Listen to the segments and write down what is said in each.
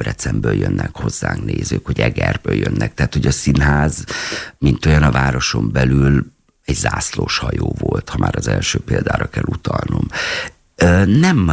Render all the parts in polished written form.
Debrecenből jönnek hozzánk nézők, hogy Egerből jönnek. Tehát, hogy a színház, mint olyan a városon belül, egy zászlós hajó volt, ha már az első példára kell utalnom. Nem,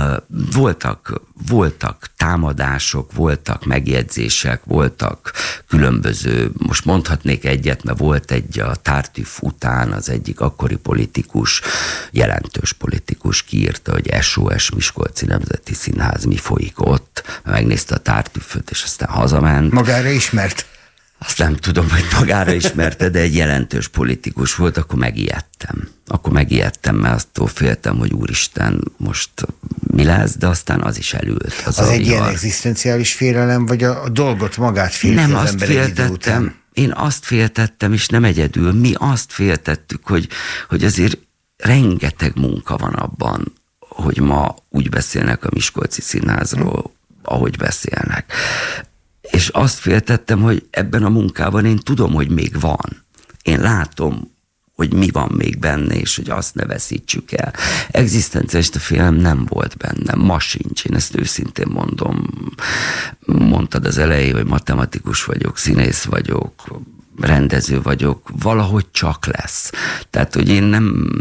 voltak támadások, voltak megjegyzések, voltak különböző, most mondhatnék egyet, mert volt egy a Tartüff után az egyik akkori politikus, jelentős politikus kiírta, hogy SOS Miskolci Nemzeti Színház, mi folyik ott, megnézte a Tartüfföt, és aztán hazament. Magára ismert? Azt nem tudom, hogy magára ismerte, de egy jelentős politikus volt, akkor megijedtem, mert attól féltem, hogy úristen, most mi lesz, de aztán az is elült. Az egy ilyen egzisztenciális félelem, vagy a dolgot magát félti nem, az ember egy idő után? Én azt féltettem, és nem egyedül, mi azt féltettük, hogy azért rengeteg munka van abban, hogy ma úgy beszélnek a Miskolci Színházról, ahogy beszélnek. És azt féltettem, hogy ebben a munkában én tudom, hogy még van. Én látom, hogy mi van még benne, és hogy azt ne veszítsük el. Egzisztencialista félelem nem volt bennem, ma sincs, én ezt őszintén mondom. Mondtad az elején, hogy matematikus vagyok, színész vagyok, rendező vagyok, valahogy csak lesz. Tehát, hogy én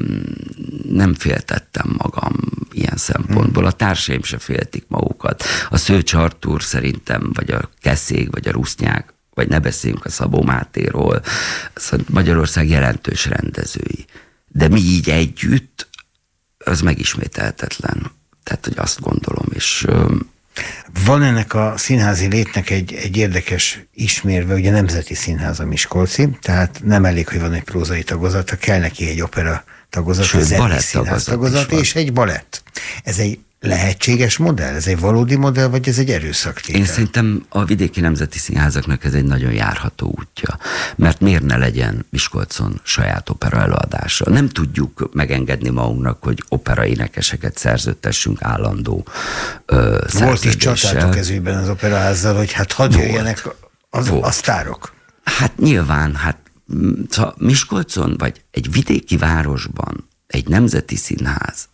nem féltettem magam ilyen szempontból. A társaim se féltik magukat. A Szőcs Artúr szerintem, vagy a Keszég, vagy a Rusznyák, vagy ne beszéljünk a Szabó Mátéról, szóval Magyarország jelentős rendezői. De mi így együtt, az megismételhetetlen. Tehát, hogy azt gondolom, és... Van ennek a színházi létnek egy érdekes ismérve, ugye Nemzeti Színház a Miskolci, tehát nem elég, hogy van egy prózai tagozata, kell neki egy opera tagozat, egy zenész színház tagozat és egy balett. Ez egy lehetséges modell? Ez egy valódi modell, vagy ez egy erőszaktétel? Én szerintem a vidéki nemzeti színházaknak ez egy nagyon járható útja. Mert miért ne legyen Miskolcon saját opera előadása? Nem tudjuk megengedni magunknak, hogy operaénekeseket szerződtessünk állandó szerződéssel. Volt is csatátok ezügyben az operaházzal, hogy hát hadd jöjjenek a sztárok. Hát nyilván, szóval Miskolcon, vagy egy vidéki városban egy nemzeti színház,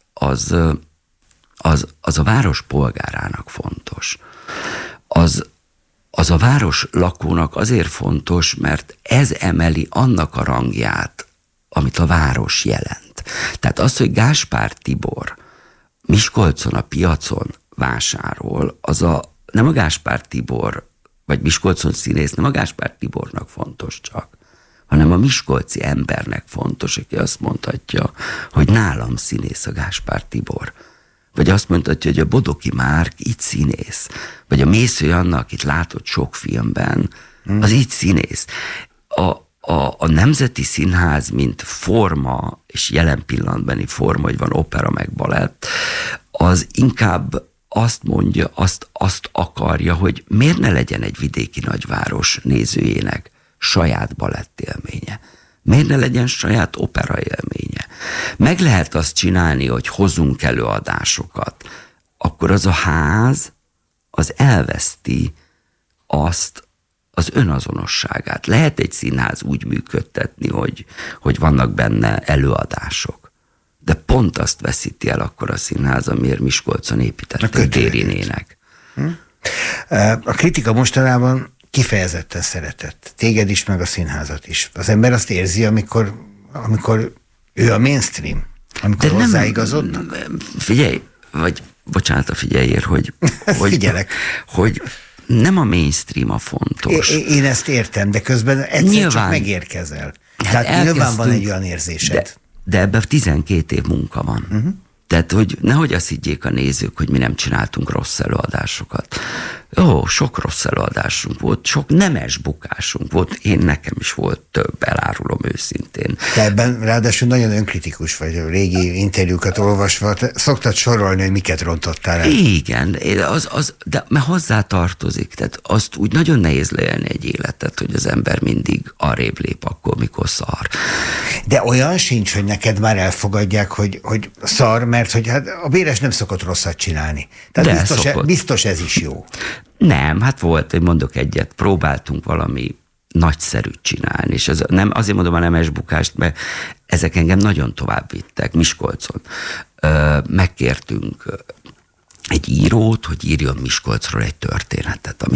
az a város polgárának fontos. Az a város lakónak azért fontos, mert ez emeli annak a rangját, amit a város jelent. Tehát az, hogy Gáspár Tibor Miskolcon a piacon vásárol, nem a Gáspár Tibor, vagy Miskolcon színész, nem a Gáspár Tibornak fontos csak, hanem a miskolci embernek fontos, aki azt mondhatja, hogy nálam színész a Gáspár Tibor. Vagy azt mondhatja, hogy a Bodoki Márk így színész. Vagy a Mészői Anna, akit látott sok filmben, az így színész. A Nemzeti Színház, mint forma, és jelen pillanatbani forma, hogy van opera meg balett, az inkább azt mondja, azt akarja, hogy miért ne legyen egy vidéki nagyváros nézőjének saját balett élménye. Miért ne legyen saját opera élménye? Meg lehet azt csinálni, hogy hozunk előadásokat, akkor az a ház, az elveszti azt az önazonosságát. Lehet egy színház úgy működtetni, hogy vannak benne előadások, de pont azt veszíti el akkor a színház, amiért Miskolcon építettek Térinének. A kritika mostanában kifejezetten szeretett. Téged is, meg a színházat is. Az ember azt érzi, amikor ő a mainstream, amikor hozzáigazodnak. Figyelj, vagy bocsánat a figyeljér, hogy figyelek. Hogy nem a mainstream a fontos. Én ezt értem, de közben egyszer csak megérkezel. Tehát nyilván van egy olyan érzésed. De ebben 12 év munka van. Tehát, hogy nehogy azt higgyék a nézők, hogy mi nem csináltunk rossz előadásokat. Jó, sok rossz előadásunk volt, sok nemes bukásunk volt, nekem is volt több, elárulom őszintén. Te ebben ráadásul nagyon önkritikus vagy, a régi interjúkat olvasva, szoktad sorolni, hogy miket rontottál el. Igen, de mert hozzá tartozik, tehát azt úgy nagyon nehéz leélni egy életet, hogy az ember mindig arrébb lép akkor, mikor szar. De olyan sincs, hogy neked már elfogadják, hogy szar, mert hogy hát a Béres nem szokott rosszat csinálni. Tehát biztos ez is jó. Nem, hát volt, hogy mondok egyet, próbáltunk valami nagyszerűt csinálni, és nem, azért mondom a nemes bukást, mert ezek engem nagyon tovább vittek Miskolcon. Megkértünk egy írót, hogy írjon Miskolcról egy történetet, ami